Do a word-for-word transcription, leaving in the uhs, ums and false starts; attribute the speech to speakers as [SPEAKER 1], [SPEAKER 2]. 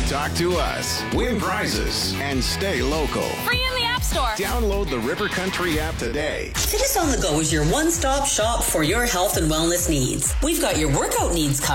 [SPEAKER 1] Talk to us, win prizes, and stay local.
[SPEAKER 2] Free in the App Store.
[SPEAKER 1] Download the River Country app today.
[SPEAKER 3] Fitness on the Go is your one-stop shop for your health and wellness needs. We've got your workout needs covered.